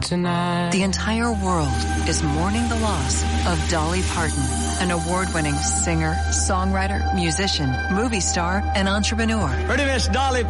tonight. The entire world is mourning the loss of Dolly Parton, an award-winning singer, songwriter, musician, movie star, and entrepreneur. Pretty Miss Dolly